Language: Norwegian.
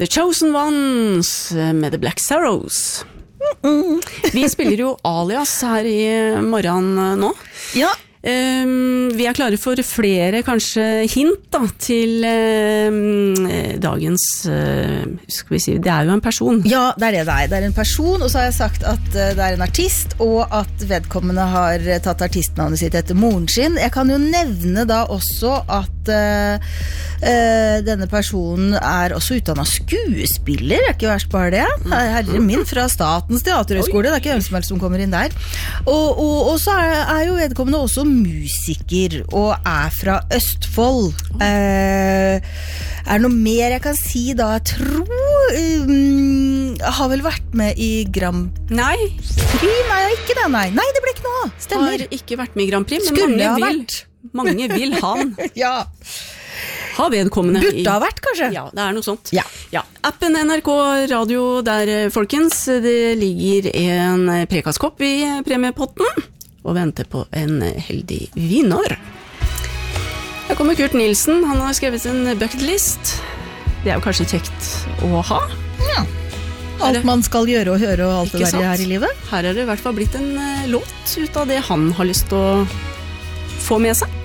The Chosen Ones med The Black Sorrows. Vi spiller jo Alias her i morgen nå. Ja. Vi klare for flere kanskje hint da, til dagens, skal vi si, det jo en person. Ja, det det det er en person, og så har jeg sagt at det en artist, og at vedkommende har tatt artistnavnet sitt etter moren sin. Jeg kan jo nevne da også at denne personen også utdannet skuespiller, ikke verst bare det. Herre min, fra Statens Teaterhøgskole, det ikke hvem som helst som kommer inn der. Og så jo vedkommende også musiker, og fra Østfold. Noe mer jeg kan si da? Jeg tror har vel vært med i Grand Prix? Nei, ikke det, nei. Nei, det ble ikke noe. Stemmer. Har ikke vært med i Grand Prix, men mange vil han. Ja. Har vedkommende Burde ha vært, kanskje? Ja, det noe sånt. Ja. Appen NRK Radio der, folkens. Det ligger en prekasskopp i premiepotten og venter på en heldig vinner. Her kommer Kurt Nilsen. Han har skrevet en bucketlist. Det jo kanskje kjekt å ha. Ja. Alt man skal gjøre og høre og alt det der her i livet. Her det i hvert fall blitt en låt ut av det han har lyst til å få med seg.